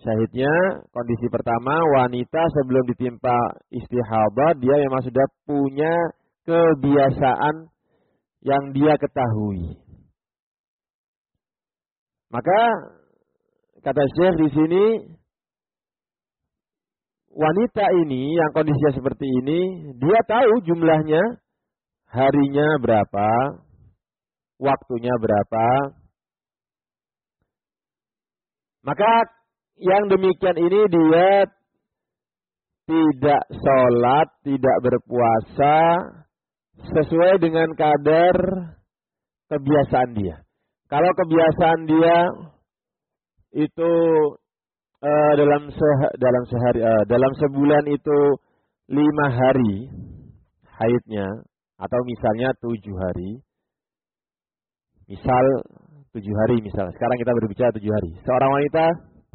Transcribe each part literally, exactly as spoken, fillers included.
Syahidnya kondisi pertama, wanita sebelum ditimpa istihadah dia memang sudah punya kebiasaan yang dia ketahui. Maka kata Syekh di sini, wanita ini yang kondisinya seperti ini, dia tahu jumlahnya, harinya berapa, waktunya berapa. Maka yang demikian ini dia tidak sholat, tidak berpuasa sesuai dengan kadar kebiasaan dia. Kalau kebiasaan dia itu uh, dalam se dalam sehari uh, dalam sebulan itu lima hari haidnya, atau misalnya tujuh hari, misal tujuh hari misal. Sekarang kita berbicara tujuh hari. Seorang wanita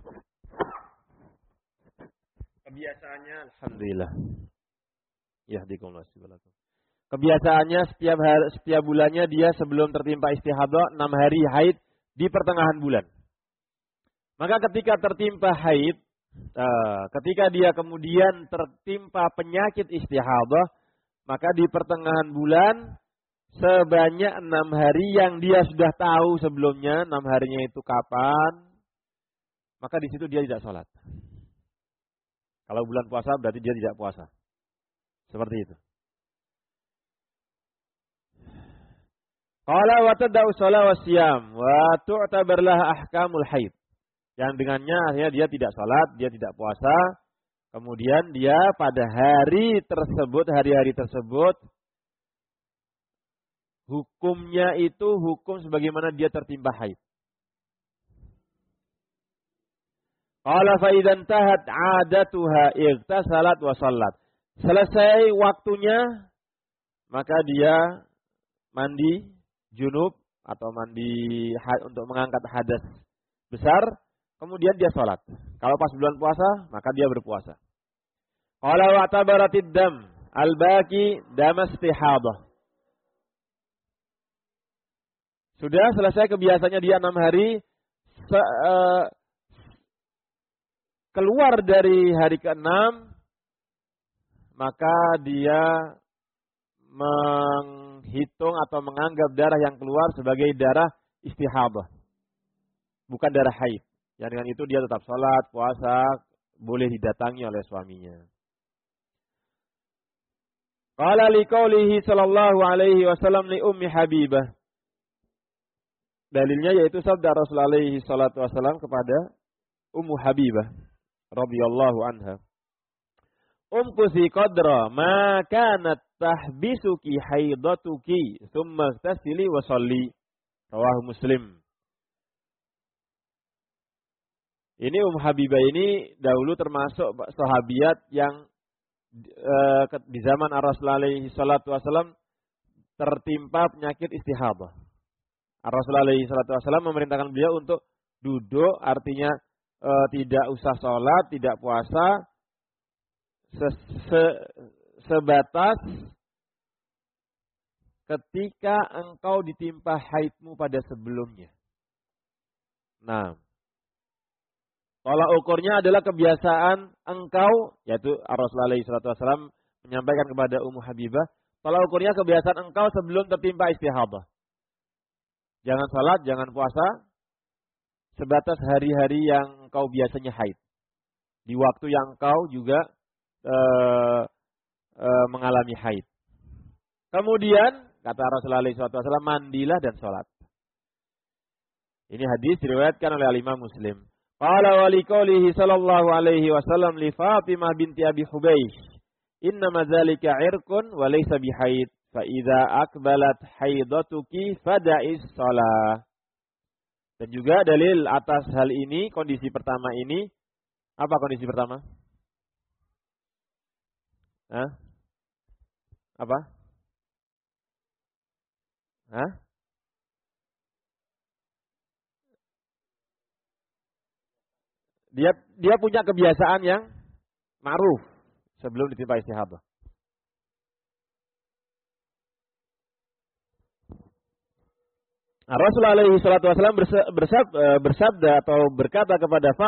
kebiasaannya, alhamdulillah, yahdikumullah subhanahu. Kebiasaannya setiap hari, setiap bulannya dia sebelum tertimpa istihadah enam hari haid di pertengahan bulan. Maka ketika tertimpa haid, uh, ketika dia kemudian tertimpa penyakit istihadah, maka di pertengahan bulan sebanyak enam hari yang dia sudah tahu sebelumnya, enam harinya itu kapan, maka di situ dia tidak sholat. Kalau bulan puasa berarti dia tidak puasa. Seperti itu. Qala wa tad'u shalah wa siyam wa tu'tabar laha ahkamul haid. Yang dengannya akhirnya dia tidak salat, dia tidak puasa. Kemudian dia pada hari tersebut, hari-hari tersebut hukumnya itu hukum sebagaimana dia tertimpa haid. Qala fa idzan tahat 'adatuha igtasalat wa shallat. Selesai waktunya maka dia mandi junub atau mandi untuk mengangkat hadas besar, kemudian dia sholat. Kalau pas bulan puasa, maka dia berpuasa. Qala wa tabaratid dam al-baqi dam istihadah. Sudah selesai kebiasaannya dia enam hari, se, uh, keluar dari hari keenam, maka dia menghitung atau menganggap darah yang keluar sebagai darah istihadah, bukan darah haid. Yang dengan itu dia tetap sholat, puasa, boleh didatangi oleh suaminya. Qala liqaulihi sallallahu alaihi wasallam li ummi Habibah. Dalilnya yaitu sabda Rasulullah alaihi salatu wasallam kepada Ummu Habibah radhiyallahu anha. Umkusi qadra ma kanat tahbisuki haidatuki thumma tasili wa shalli. Rawahu Muslim. Ini Ummu Habibah ini dahulu termasuk sahabiat yang uh, di zaman Rasulullah alaihi salatu wasallam tertimpa penyakit istihadah. Rasulullah alaihi salatu wasallam memerintahkan beliau untuk duduk, artinya uh, tidak usah sholat, tidak puasa, se -se sebatas ketika engkau ditimpa haidmu pada sebelumnya. Nah, tolak ukurnya adalah kebiasaan engkau, yaitu Rasulullah alaihi salatu wasallam menyampaikan kepada Ummu Habibah, tolak ukurnya kebiasaan engkau sebelum tertimpa istihadah. Jangan salat, jangan puasa, sebatas hari-hari yang engkau biasanya haid. Di waktu yang engkau juga uh, uh, mengalami haid. Kemudian, kata Rasulullah shallallahu alaihi wasallam, mandilah dan sholat. Ini hadis diriwayatkan oleh Imam Muslim. Qala wa liqaulihi sallallahu alaihi wasallam li Fatimah binti Abi Hubaysh, "Inna dzalika 'irqun wa laysa bihaid, fa idza aqbalat haidatuki fada'is shalah." Dan juga dalil atas hal ini, kondisi pertama ini, apa kondisi pertama? Hah? Apa? Hah? Dia dia punya kebiasaan yang ma'ruf sebelum ditimpa istihadah. Rasulullah alaihi salatu wasallam bersabda atau berkata kepada